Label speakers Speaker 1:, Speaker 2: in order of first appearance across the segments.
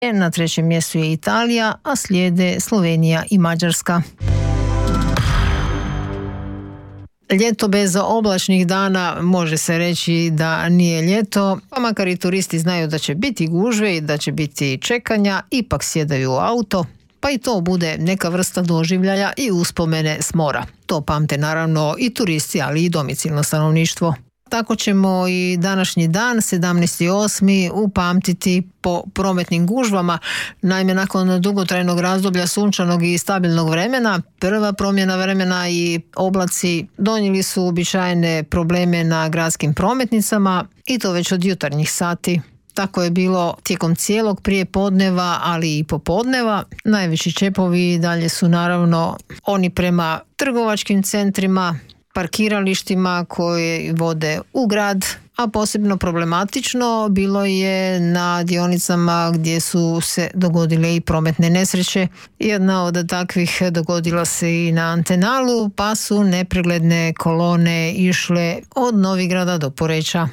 Speaker 1: Na trećem mjestu je Italija, a slijede Slovenija i Mađarska. Ljeto bez oblačnih dana može se reći da nije ljeto, pa makar i turisti znaju da će biti gužve i da će biti čekanja, ipak sjedaju u auto, pa i to bude neka vrsta doživljaja i uspomene s mora. To pamte naravno i turisti, ali i domicilno stanovništvo. Tako ćemo i današnji dan, 17.8. upamtiti po prometnim gužvama. Naime, nakon dugotrajnog razdoblja sunčanog i stabilnog vremena, prva promjena vremena i oblaci donijeli su uobičajene probleme na gradskim prometnicama i to već od jutarnjih sati. Tako je bilo tijekom cijelog prijepodneva, ali i popodneva. Najveći čepovi dalje su naravno oni prema trgovačkim centrima, parkiralištima koje vode u grad, a posebno problematično bilo je na dionicama gdje su se dogodile i prometne nesreće. Jedna od takvih dogodila se i na Antenalu, pa su nepregledne kolone išle od Novigrada do Poreča.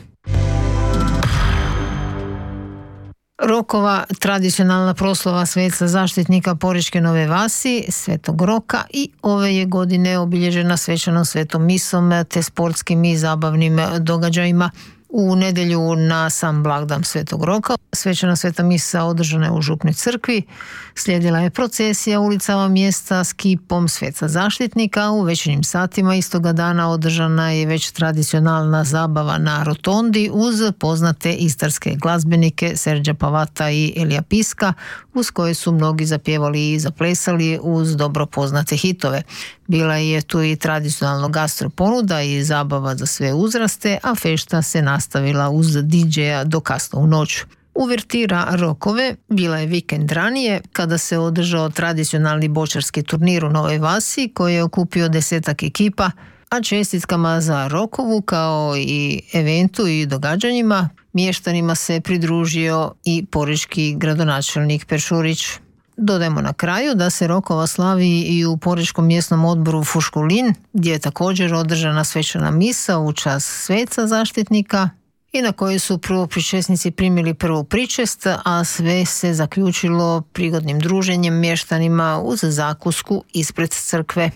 Speaker 1: Rokova, tradicionalna proslava sveca zaštitnika Porečke Nove Vasi, Svetog Roka, i ove je godine obilježena svečanom svetom misom te sportskim i zabavnim događajima. U nedjelju na sam blagdan Svetog Roka svečana sveta misa održana je u Župnoj crkvi. Slijedila je procesija ulicama mjesta s kipom sveca zaštitnika. U večernjim satima istoga dana održana je već tradicionalna zabava na rotondi uz poznate istarske glazbenike Serđa Pavata i Elija Piska, uz koje su mnogi zapjevali i zaplesali uz dobro poznate hitove. Bila je tu i tradicionalno gastro ponuda i zabava za sve uzraste, a fešta se nastavila uz DJ-a do kasno u noć. Uvertira rokove bila je vikend ranije kada se održao tradicionalni bočarski turnir u Novoj Vasi koji je okupio 10 ekipa, a čestitkama za Rokovu kao i eventu i događanjima mještanima se pridružio i porečki gradonačelnik Peršurić. Dodajmo na kraju da se Rokova slavi i u Porečkom mjesnom odboru Fuškulin, gdje je također održana svečana misa u čast sveca zaštitnika i na kojoj su prvopričesnici primili prvu pričest, a sve se zaključilo prigodnim druženjem mještanima uz zakusku ispred crkve.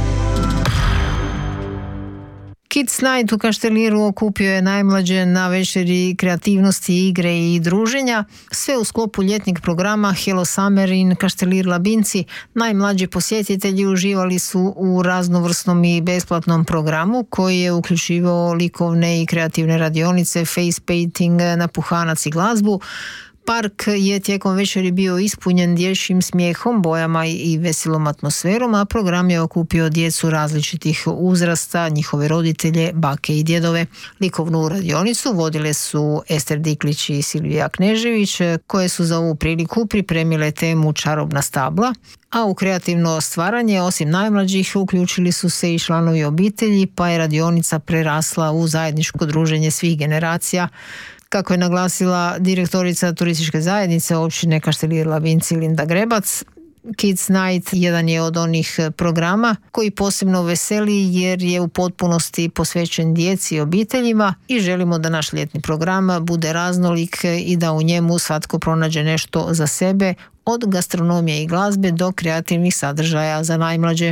Speaker 1: Kids Night u Kašteliru okupio je najmlađe na večeri kreativnosti, igre i druženja. Sve u sklopu ljetnog programa Hello Summer in Kaštelir Labinci. Najmlađi posjetitelji uživali su u raznovrsnom i besplatnom programu koji je uključivao likovne i kreativne radionice, face painting, napuhanac i glazbu. Park je tijekom večeri bio ispunjen dječjim smijehom, bojama i veselom atmosferom, a program je okupio djecu različitih uzrasta, njihove roditelje, bake i djedove. Likovnu radionicu vodile su Ester Diklić i Silvija Knežević, koje su za ovu priliku pripremile temu Čarobna stabla, a u kreativno stvaranje osim najmlađih uključili su se i članovi obitelji, pa je radionica prerasla u zajedničko druženje svih generacija. Kako je naglasila direktorica turističke zajednice općine Kaštelir Labinci Linda Grebac, Kids Night jedan je od onih programa koji posebno veseli jer je u potpunosti posvećen djeci i obiteljima i želimo da naš ljetni program bude raznolik i da u njemu svatko pronađe nešto za sebe, od gastronomije i glazbe do kreativnih sadržaja za najmlađe.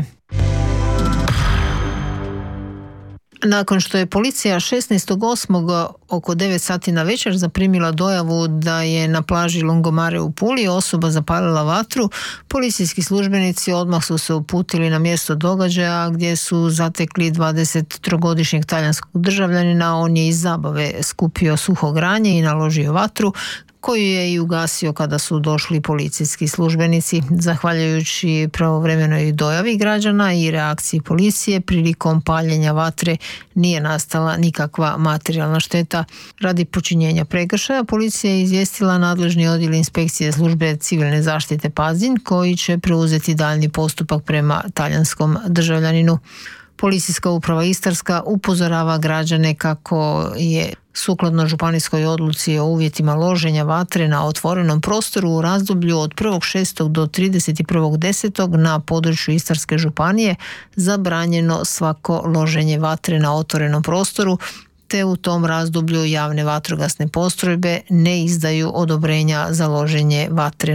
Speaker 1: Nakon što je policija 16.8. oko 9 sati na večer zaprimila dojavu da je na plaži Lungomare u Puli osoba zapalila vatru, policijski službenici odmah su se uputili na mjesto događaja gdje su zatekli 23-godišnjeg talijanskog državljanina. On je iz zabave skupio suho granje i naložio vatru, koju je i ugasio kada su došli policijski službenici. Zahvaljujući pravovremenoj dojavi građana i reakciji policije prilikom paljenja vatre nije nastala nikakva materijalna šteta. Radi počinjenja prekršaja policija je izvijestila nadležni odjel inspekcije službe civilne zaštite Pazin, koji će preuzeti daljnji postupak prema talijanskom državljaninu. Policijska uprava Istarska upozorava građane kako je sukladno županijskoj odluci o uvjetima loženja vatre na otvorenom prostoru u razdoblju od 1.6. do 31.10. na području Istarske županije zabranjeno svako loženje vatre na otvorenom prostoru, te u tom razdoblju javne vatrogasne postrojbe ne izdaju odobrenja za loženje vatre